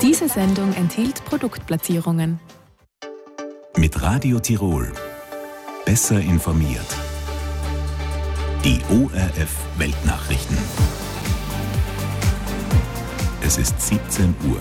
Diese Sendung enthielt Produktplatzierungen. Mit Radio Tirol. Besser informiert. Die ORF Weltnachrichten. Es ist 17 Uhr.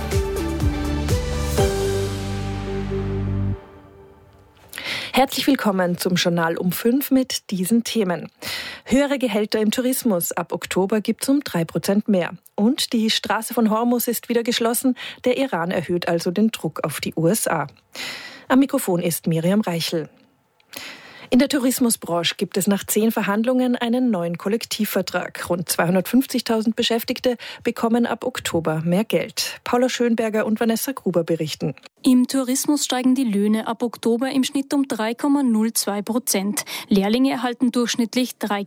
Herzlich willkommen zum Journal um 5 mit diesen Themen. Höhere Gehälter im Tourismus. Ab Oktober gibt es um 3% mehr. Und die Straße von Hormuz ist wieder geschlossen. Der Iran erhöht also den Druck auf die USA. Am Mikrofon ist Miriam Reichel. In der Tourismusbranche gibt es nach 10 Verhandlungen einen neuen Kollektivvertrag. Rund 250.000 Beschäftigte bekommen ab Oktober mehr Geld. Paula Schönberger und Vanessa Gruber berichten. Im Tourismus steigen die Löhne ab Oktober im Schnitt um 3,02%. Lehrlinge erhalten durchschnittlich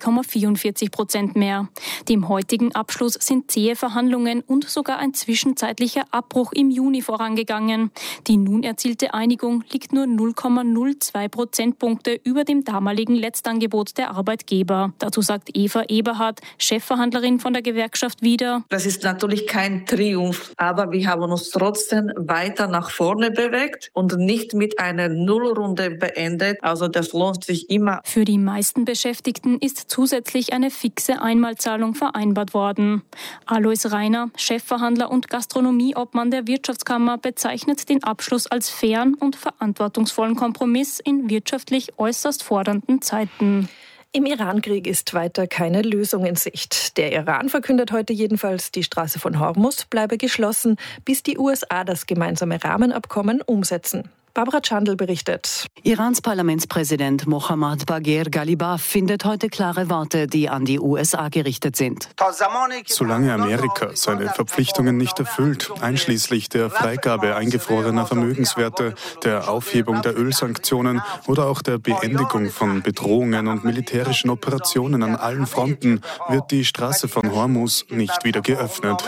3,44% mehr. Dem heutigen Abschluss sind zähe Verhandlungen und sogar ein zwischenzeitlicher Abbruch im Juni vorangegangen. Die nun erzielte Einigung liegt nur 0,02 Prozentpunkte über dem damaligen Letztangebot der Arbeitgeber. Dazu sagt Eva Eberhardt, Chefverhandlerin von der Gewerkschaft wieder: Das ist natürlich kein Triumph, aber wir haben uns trotzdem weiter nach vorne bewegt und nicht mit einer Nullrunde beendet. Also das lohnt sich immer. Für die meisten Beschäftigten ist zusätzlich eine fixe Einmalzahlung vereinbart worden. Alois Reiner, Chefverhandler und Gastronomieobmann der Wirtschaftskammer, bezeichnet den Abschluss als fairen und verantwortungsvollen Kompromiss in wirtschaftlich äußerst fordernden Zeiten. Im Iran-Krieg ist weiter keine Lösung in Sicht. Der Iran verkündet heute jedenfalls, die Straße von Hormuz bleibe geschlossen, bis die USA das gemeinsame Rahmenabkommen umsetzen. Barbara Chandl berichtet. Irans Parlamentspräsident Mohammad Bagher Ghalibaf findet heute klare Worte, die an die USA gerichtet sind. Solange Amerika seine Verpflichtungen nicht erfüllt, einschließlich der Freigabe eingefrorener Vermögenswerte, der Aufhebung der Ölsanktionen oder auch der Beendigung von Bedrohungen und militärischen Operationen an allen Fronten, wird die Straße von Hormuz nicht wieder geöffnet.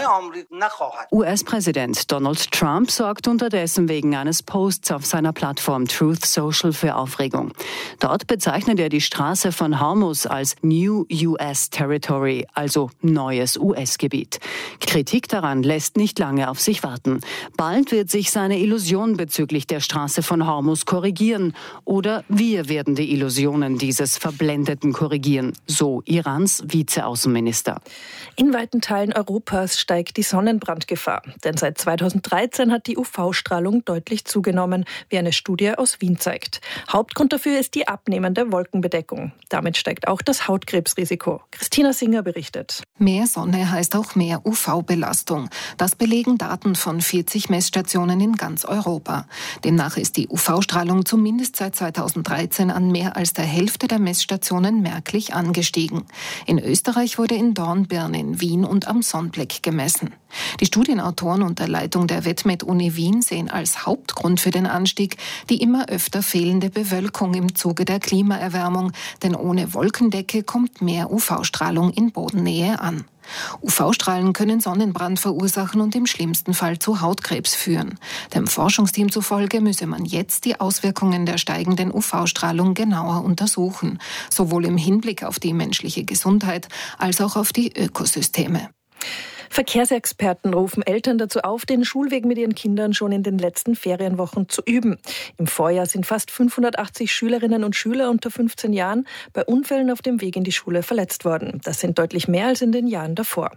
US-Präsident Donald Trump sorgt unterdessen wegen eines Posts auf seiner Plattform Truth Social für Aufregung. Dort bezeichnet er die Straße von Hormuz als New US Territory, also neues US-Gebiet. Kritik daran lässt nicht lange auf sich warten. Bald wird sich seine Illusion bezüglich der Straße von Hormuz korrigieren. Oder wir werden die Illusionen dieses Verblendeten korrigieren, so Irans Vizeaußenminister. In weiten Teilen Europas steigt die Sonnenbrandgefahr. Denn seit 2013 hat die UV-Strahlung deutlich zugenommen, wie eine Studie aus Wien zeigt. Hauptgrund dafür ist die abnehmende Wolkenbedeckung. Damit steigt auch das Hautkrebsrisiko. Christina Singer berichtet. Mehr Sonne heißt auch mehr UV-Belastung. Das belegen Daten von 40 Messstationen in ganz Europa. Demnach ist die UV-Strahlung zumindest seit 2013 an mehr als der Hälfte der Messstationen merklich angestiegen. In Österreich wurde in Dornbirn, in Wien und am Sonnblick gemessen. Die Studienautoren unter Leitung der WetMed-Uni Wien sehen als Hauptgrund für den Anstieg die immer öfter fehlende Bewölkung im Zuge der Klimaerwärmung, denn ohne Wolkendecke kommt mehr UV-Strahlung in Bodennähe an. UV-Strahlen können Sonnenbrand verursachen und im schlimmsten Fall zu Hautkrebs führen. Dem Forschungsteam zufolge müsse man jetzt die Auswirkungen der steigenden UV-Strahlung genauer untersuchen, sowohl im Hinblick auf die menschliche Gesundheit als auch auf die Ökosysteme. Verkehrsexperten rufen Eltern dazu auf, den Schulweg mit ihren Kindern schon in den letzten Ferienwochen zu üben. Im Vorjahr sind fast 580 Schülerinnen und Schüler unter 15 Jahren bei Unfällen auf dem Weg in die Schule verletzt worden. Das sind deutlich mehr als in den Jahren davor.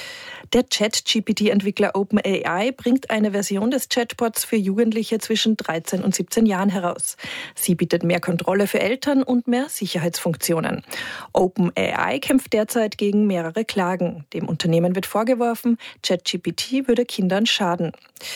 Der Chat-GPT-Entwickler OpenAI bringt eine Version des Chatbots für Jugendliche zwischen 13 und 17 Jahren heraus. Sie bietet mehr Kontrolle für Eltern und mehr Sicherheitsfunktionen. OpenAI kämpft derzeit gegen mehrere Klagen. Dem Unternehmen wird vorgeworfen, ChatGPT würde Kindern schaden.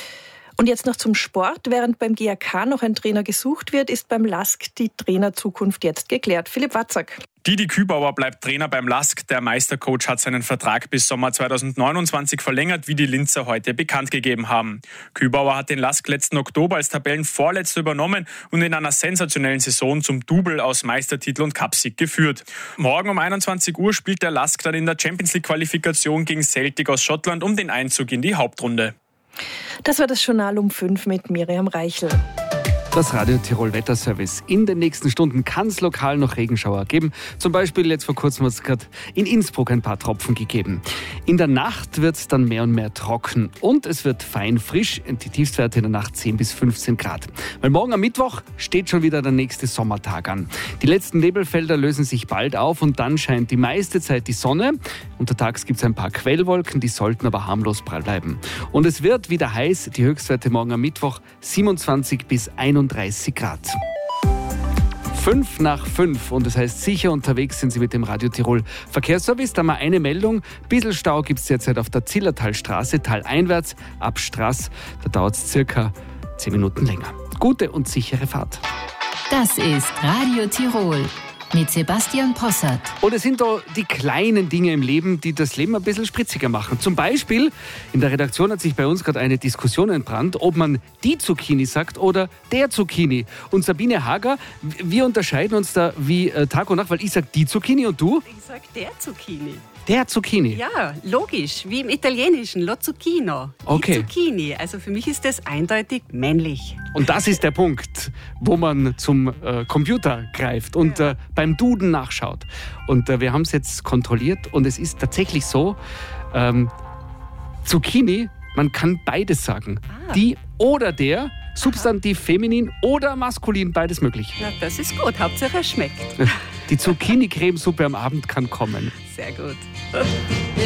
Und jetzt noch zum Sport. Während beim GAK noch ein Trainer gesucht wird, ist beim LASK die Trainerzukunft jetzt geklärt. Philipp Watzak. Didi Kübauer bleibt Trainer beim LASK. Der Meistercoach hat seinen Vertrag bis Sommer 2029 verlängert, wie die Linzer heute bekannt gegeben haben. Kübauer hat den LASK letzten Oktober als Tabellenvorletzter übernommen und in einer sensationellen Saison zum Double aus Meistertitel und Cupsieg geführt. Morgen um 21 Uhr spielt der LASK dann in der Champions-League-Qualifikation gegen Celtic aus Schottland um den Einzug in die Hauptrunde. Das war das Journal um 5 mit Miriam Reichel. Das Radio Tirol Wetterservice. In den nächsten Stunden kann es lokal noch Regenschauer geben. Zum Beispiel jetzt vor kurzem hat es gerade in Innsbruck ein paar Tropfen gegeben. In der Nacht wird es dann mehr und mehr trocken und es wird fein frisch. Die Tiefstwerte in der Nacht 10 bis 15 Grad. Weil morgen am Mittwoch steht schon wieder der nächste Sommertag an. Die letzten Nebelfelder lösen sich bald auf und dann scheint die meiste Zeit die Sonne. Untertags gibt es ein paar Quellwolken, die sollten aber harmlos bleiben. Und es wird wieder heiß. Die Höchstwerte morgen am Mittwoch 27 bis 31 Grad. 5 nach 5 und das heißt, sicher unterwegs sind Sie mit dem Radio Tirol Verkehrsservice. Da mal eine Meldung. Bissl Stau gibt es derzeit auf der Zillertalstraße, taleinwärts, ab Straß. Da dauert es circa 10 Minuten länger. Gute und sichere Fahrt. Das ist Radio Tirol mit Sebastian Possart. Und es sind da die kleinen Dinge im Leben, die das Leben ein bisschen spritziger machen. Zum Beispiel, in der Redaktion hat sich bei uns gerade eine Diskussion entbrannt, ob man die Zucchini sagt oder der Zucchini. Und Sabine Hager, wir unterscheiden uns da wie Tag und Nacht, weil ich sage die Zucchini und du? Ich sage der Zucchini. Der Zucchini? Ja, logisch, wie im Italienischen, lo zucchino. Okay. Die Zucchini, also für mich ist das eindeutig männlich. Und das ist der Punkt, wo man zum Computer greift und beim Duden nachschaut. Und wir haben es jetzt kontrolliert und es ist tatsächlich so, Zucchini, man kann beides sagen. Die oder der, Substantiv feminin oder maskulin, beides möglich. Na, das ist gut, Hauptsache es schmeckt. Die Zucchini-Cremesuppe am Abend kann kommen. Sehr gut.